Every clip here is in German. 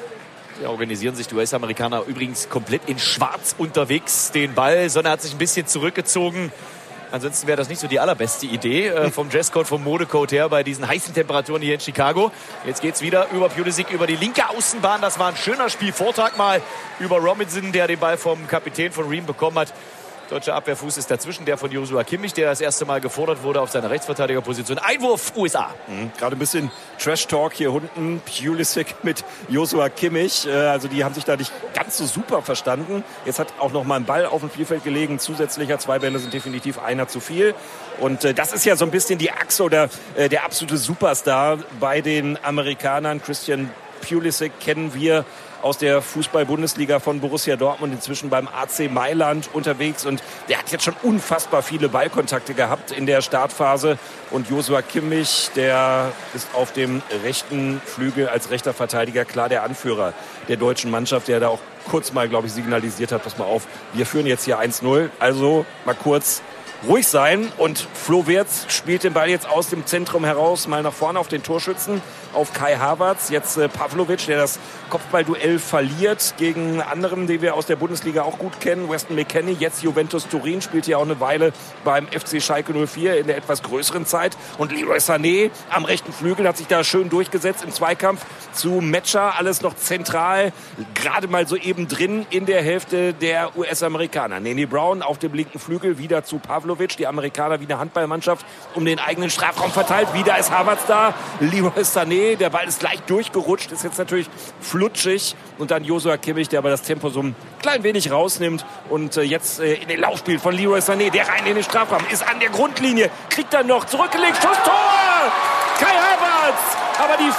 Ja, organisieren sich die US-Amerikaner übrigens komplett in Schwarz unterwegs. Den Ball, Sonne hat sich ein bisschen zurückgezogen. Ansonsten wäre das nicht so die allerbeste Idee vom Dresscode, vom Modecode her bei diesen heißen Temperaturen hier in Chicago. Jetzt geht's wieder über Pulisic über die linke Außenbahn. Das war ein schöner Spielvortrag mal über Robinson, der den Ball vom Kapitän von Ream bekommen hat. Deutscher Abwehrfuß ist dazwischen, der von Joshua Kimmich, der das erste Mal gefordert wurde auf seiner Rechtsverteidigerposition. Einwurf USA. Gerade ein bisschen Trash-Talk hier unten. Pulisic mit Joshua Kimmich. Also die haben sich da nicht ganz so super verstanden. Jetzt hat auch noch mal ein Ball auf dem Spielfeld gelegen. Zusätzlicher 2 Bälle sind definitiv einer zu viel. Und das ist ja so ein bisschen die Achse oder der absolute Superstar bei den Amerikanern. Christian Pulisic kennen wir aus der Fußball-Bundesliga von Borussia Dortmund, inzwischen beim AC Mailand unterwegs. Und der hat jetzt schon unfassbar viele Ballkontakte gehabt in der Startphase. Und Joshua Kimmich, der ist auf dem rechten Flügel als rechter Verteidiger klar der Anführer der deutschen Mannschaft, der da auch kurz mal, glaube ich, signalisiert hat, pass mal auf, wir führen jetzt hier 1-0. Also mal kurz ruhig sein. Und Flo Wirtz spielt den Ball jetzt aus dem Zentrum heraus mal nach vorne auf den Torschützen, auf Kai Havertz. Jetzt Pavlovic, der das Kopfballduell verliert gegen anderen, die wir aus der Bundesliga auch gut kennen. Weston McKennie, jetzt Juventus Turin, spielt hier auch eine Weile beim FC Schalke 04 in der etwas größeren Zeit. Und Leroy Sané am rechten Flügel hat sich da schön durchgesetzt im Zweikampf zu Metscher. Alles noch zentral, gerade mal so eben drin in der Hälfte der US-Amerikaner. Nene Brown auf dem linken Flügel, wieder zu Pavlovic. Die Amerikaner wie eine Handballmannschaft um den eigenen Strafraum verteilt. Wieder ist Havertz da. Leroy Sané, der Ball ist leicht durchgerutscht, ist jetzt natürlich flutschig. Und dann Joshua Kimmich, der aber das Tempo so ein klein wenig rausnimmt. Und jetzt in den Laufspiel von Leroy Sané, der rein in den Strafraum, ist an der Grundlinie, kriegt dann noch zurückgelegt, Schuss, Tor! Kai Havertz! Aber die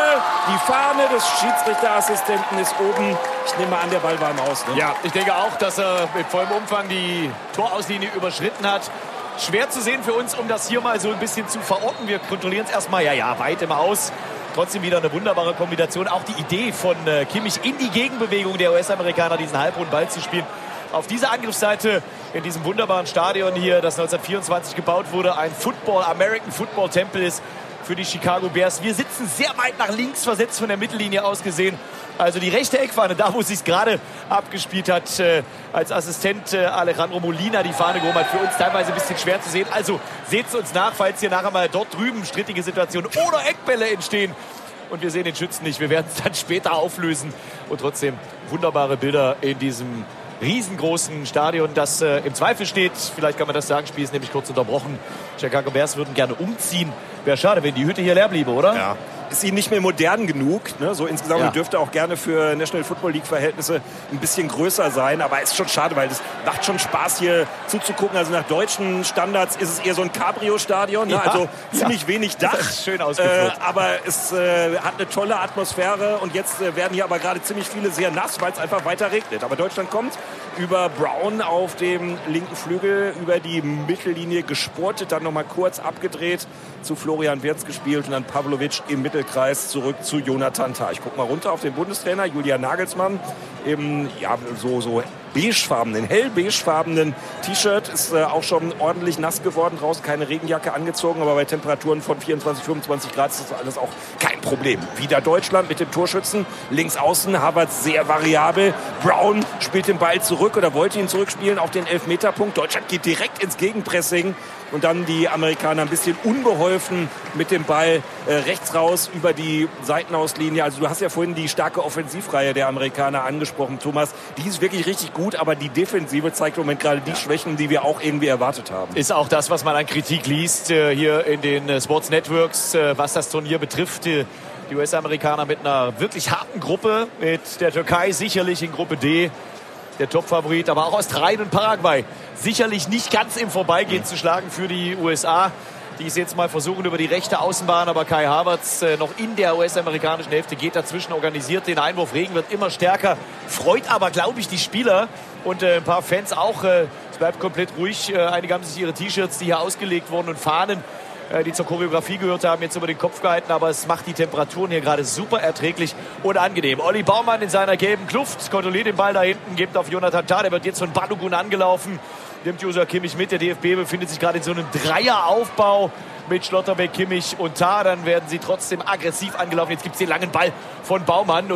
Fahne des Schiedsrichterassistenten ist oben. Ich nehme an, der Ball war im Aus. Ne? Ja, ich denke auch, dass er mit vollem Umfang die Torauslinie überschritten hat. Schwer zu sehen für uns, um das hier mal so ein bisschen zu verorten. Wir kontrollieren es erstmal, weit im Aus. Trotzdem wieder eine wunderbare Kombination. Auch die Idee von Kimmich in die Gegenbewegung der US-Amerikaner, diesen halbrunden Ball zu spielen. Auf dieser Angriffsseite in diesem wunderbaren Stadion hier, das 1924 gebaut wurde, ein American Football Tempel ist für die Chicago Bears. Wir sitzen sehr weit nach links versetzt von der Mittellinie aus gesehen. Also die rechte Eckfahne, da wo es sich gerade abgespielt hat, als Assistent Alejandro Molina die Fahne gehoben hat. Für uns teilweise ein bisschen schwer zu sehen. Also seht es uns nach, falls hier nachher mal dort drüben strittige Situationen oder Eckbälle entstehen. Und wir sehen den Schützen nicht. Wir werden es dann später auflösen. Und trotzdem wunderbare Bilder in diesem riesengroßen Stadion, das im Zweifel steht. Vielleicht kann man das sagen, Spiel ist nämlich kurz unterbrochen. Chicago Bears würden gerne umziehen. Wäre schade, wenn die Hütte hier leer bliebe, oder? Ja. Ist ihnen nicht mehr modern genug. Ne? So insgesamt dürfte auch gerne für National Football League Verhältnisse ein bisschen größer sein. Aber es ist schon schade, weil es macht schon Spaß hier zuzugucken. Also nach deutschen Standards ist es eher so ein Cabrio-Stadion. Ne? Ja. Also ziemlich wenig Dach. Schön ausgeführt. Aber es hat eine tolle Atmosphäre. Und jetzt werden hier aber gerade ziemlich viele sehr nass, weil es einfach weiter regnet. Aber Deutschland kommt über Brown auf dem linken Flügel, über die Mittellinie gesportet, dann nochmal kurz abgedreht, zu Florian Wirtz gespielt und dann Pavlovic im Mittelkreis zurück zu Jonathan Tah. Ich gucke mal runter auf den Bundestrainer Julian Nagelsmann im so beigefarbenen, hell beigefarbenen T-Shirt. Ist auch schon ordentlich nass geworden, draußen keine Regenjacke angezogen, aber bei Temperaturen von 24, 25 Grad ist das alles auch kein Problem. Wieder Deutschland mit dem Torschützen, links außen, Havertz sehr variabel. Brown spielt den Ball zurück oder wollte ihn zurückspielen auf den Elfmeterpunkt. Deutschland geht direkt ins Gegenpressing und dann die Amerikaner ein bisschen unbeholfen mit dem Ball rechts raus über die Seitenauslinie. Also du hast ja vorhin die starke Offensivreihe der Amerikaner angesprochen, Thomas. Die ist wirklich richtig gut, aber die Defensive zeigt im Moment gerade die Schwächen, die wir auch irgendwie erwartet haben. Ist auch das, was man an Kritik liest hier in den Sports Networks, was das Turnier betrifft. Die US-Amerikaner mit einer wirklich harten Gruppe, mit der Türkei sicherlich in Gruppe D der Topfavorit, aber auch Australien und Paraguay sicherlich nicht ganz im Vorbeigehen zu schlagen für die USA, die es jetzt mal versuchen über die rechte Außenbahn, aber Kai Havertz noch in der US-amerikanischen Hälfte geht dazwischen, organisiert den Einwurf. Regen wird immer stärker, freut aber, glaube ich, die Spieler und ein paar Fans auch. Es bleibt komplett ruhig. Einige haben sich ihre T-Shirts, die hier ausgelegt wurden, und Fahnen, die zur Choreografie gehört haben, jetzt über den Kopf gehalten, aber es macht die Temperaturen hier gerade super erträglich und angenehm. Olli Baumann in seiner gelben Kluft kontrolliert den Ball da hinten, gibt auf Jonathan Tah, der wird jetzt von Balogun angelaufen, nimmt Joshua Kimmich mit. Der DFB befindet sich gerade in so einem Dreieraufbau mit Schlotterbeck, Kimmich und Tah. Dann werden sie trotzdem aggressiv angelaufen. Jetzt gibt es den langen Ball von Baumann.